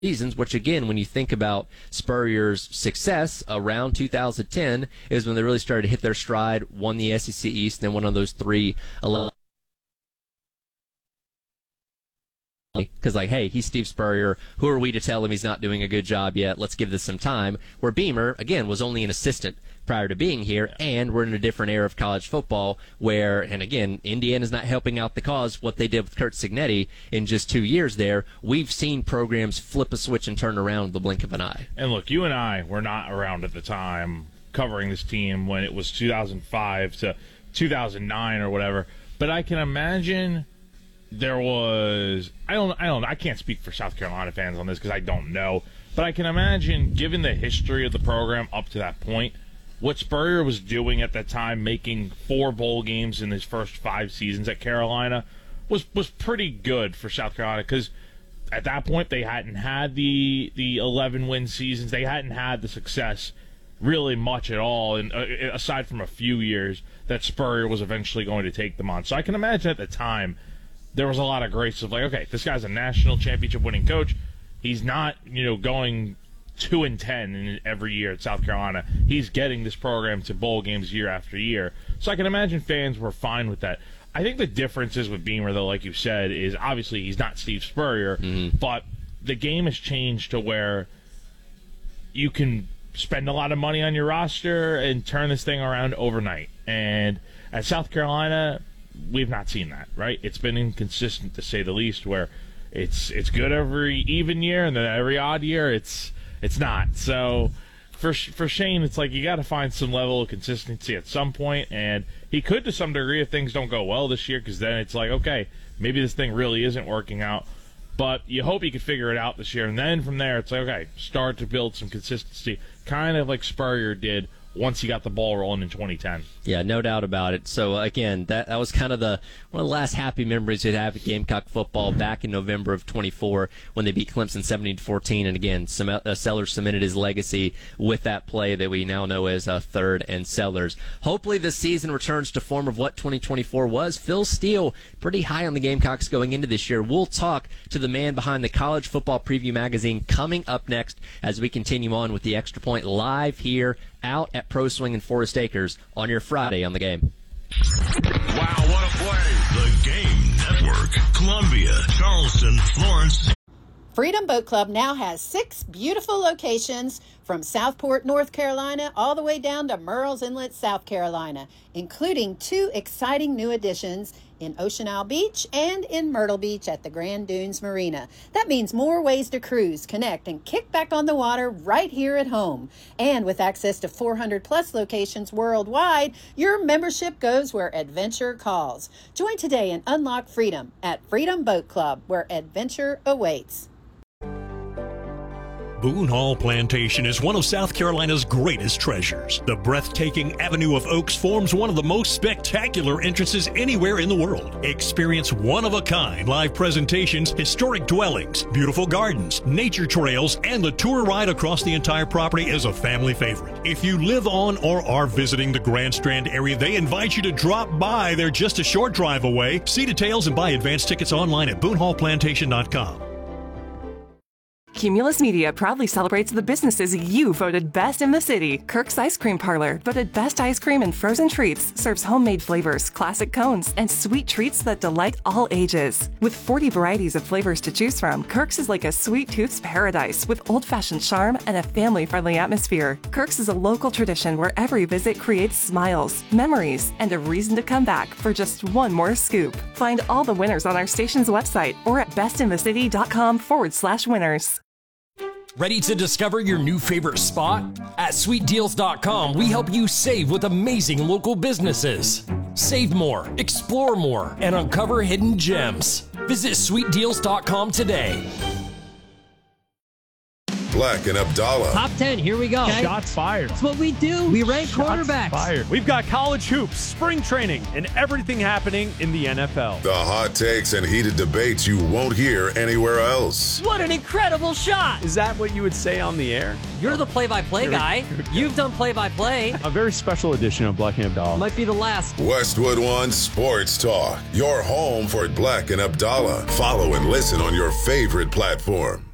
seasons, which again, when you think about Spurrier's success around 2010 is when they really started to hit their stride, won the SEC East, then one of those 3 because like, hey, he's Steve Spurrier. Who are we to tell him he's not doing a good job yet? Let's give this some time. Where Beamer, again, was only an assistant prior to being here, and we're in a different era of college football where, and again, Indiana's not helping out the cause. What they did with Kurt Cignetti in just 2 years there, we've seen programs flip a switch and turn around with the blink of an eye. And look, you and I were not around at the time covering this team when it was 2005 to 2009 or whatever, but I can imagine there was, I can't speak for South Carolina fans on this because I don't know, but I can imagine, given the history of the program up to that point, what Spurrier was doing at that time, making 4 bowl games in his first 5 seasons at Carolina, was pretty good for South Carolina because at that point they hadn't had the 11-win seasons. They hadn't had the success really much at all, and aside from a few years that Spurrier was eventually going to take them on. So I can imagine at the time there was a lot of grace of like, okay, this guy's a national championship winning coach. He's not, going 2-10 every year at South Carolina. He's getting this program to bowl games year after year. So I can imagine fans were fine with that. I think the difference is with Beamer, though, like you said, is obviously he's not Steve Spurrier, but the game has changed to where you can spend a lot of money on your roster and turn this thing around overnight. And at South Carolina, we've not seen that, right? It's been inconsistent, to say the least, where it's good every even year, and then every odd year it's not. So for Shane, it's like you got to find some level of consistency at some point, and he could to some degree if things don't go well this year, because then it's like, okay, maybe this thing really isn't working out. But you hope he could figure it out this year, and then from there it's like, okay, start to build some consistency, kind of like Spurrier did once he got the ball rolling in 2010. Yeah, no doubt about it. So, again, that was kind of one of the last happy memories we'd have at Gamecock football back in November of 24 when they beat Clemson 17-14. And, again, Sellers cemented his legacy with that play that we now know as third and Sellers. Hopefully this season returns to form of what 2024 was. Phil Steele, pretty high on the Gamecocks going into this year. We'll talk to the man behind the College Football Preview magazine coming up next as we continue on with the Extra Point live here out at Pro Swing in Forest Acres on your Friday on The Game. Wow, what a play. The Game Network, Columbia, Charleston, Florence. Freedom Boat Club now has 6 beautiful locations from Southport, North Carolina, all the way down to Murrells Inlet, South Carolina, including 2 exciting new additions in Ocean Isle Beach and in Myrtle Beach at the Grand Dunes Marina. That means more ways to cruise, connect, and kick back on the water right here at home. And with access to 400-plus locations worldwide, your membership goes where adventure calls. Join today and unlock freedom at Freedom Boat Club, where adventure awaits. Boone Hall Plantation is one of South Carolina's greatest treasures. The breathtaking Avenue of Oaks forms one of the most spectacular entrances anywhere in the world. Experience one-of-a-kind live presentations, historic dwellings, beautiful gardens, nature trails, and the tour ride across the entire property is a family favorite. If you live on or are visiting the Grand Strand area, they invite you to drop by. They're just a short drive away. See details and buy advance tickets online at BooneHallPlantation.com. Cumulus Media proudly celebrates the businesses you voted best in the city. Kirk's Ice Cream Parlor, voted best ice cream and frozen treats, serves homemade flavors, classic cones, and sweet treats that delight all ages. With 40 varieties of flavors to choose from, Kirk's is like a sweet tooth's paradise with old-fashioned charm and a family-friendly atmosphere. Kirk's is a local tradition where every visit creates smiles, memories, and a reason to come back for just one more scoop. Find all the winners on our station's website or at bestinthecity.com/winners. Ready to discover your new favorite spot? At SweetDeals.com, we help you save with amazing local businesses. Save more, explore more, and uncover hidden gems. Visit SweetDeals.com today. Black and Abdallah. Top 10, here we go. Okay. Shots fired. That's what we do. We rank quarterbacks. Fired. We've got college hoops, spring training, and everything happening in the NFL. The hot takes and heated debates you won't hear anywhere else. What an incredible shot. Is that what you would say on the air? You're the play-by-play guy. You've done play-by-play. A very special edition of Black and Abdallah. Might be the last. Westwood One Sports Talk. Your home for Black and Abdallah. Follow and listen on your favorite platform.